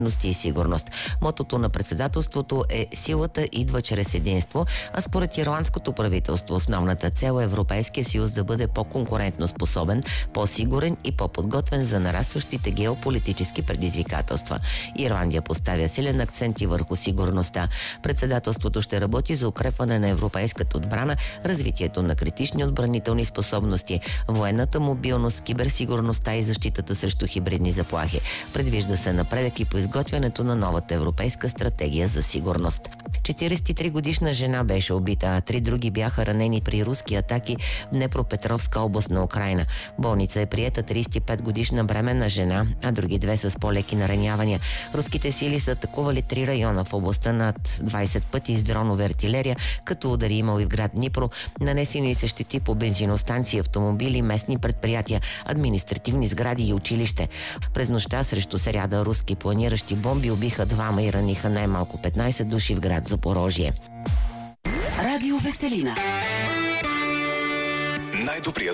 и сигурност. Мотото на председателството е "Силата идва чрез единство", а според ирландското правителство основната цел е Европейския съюз да бъде по-конкурентно способен, по-сигурен и по-подготвен за нарастващите геополитически предизвикателства. Ирландия поставя силен акцент и върху сигурността. Председателството ще работи за укрепване на европейската отбрана, развитието на критични отбранителни способности, военната мобилност, киберсигурността и защитата срещу хибридни заплахи. Предвижда се напредък и по изготвянето на новата европейска стратегия за сигурност. 43-годишна жена беше убита, а 3 други бяха ранени при руски атаки в Днепропетровска област на Украйна. В болница е приета 35-годишна бременна жена, а други 2 с по-леки наранявания. Руските сили са атакували 3 района в областта над 20 пъти с дронове артилерия, като удари имало и в град Днипро. Нанесени се щети по бензиностанции, автомобили, местни предприятия, административни сгради и училище. През нощта срещу сряда руски планиращи бомби убиха 2 и раниха най-малко 15 души в град Запорожие. Радио Веселина. Най-добрият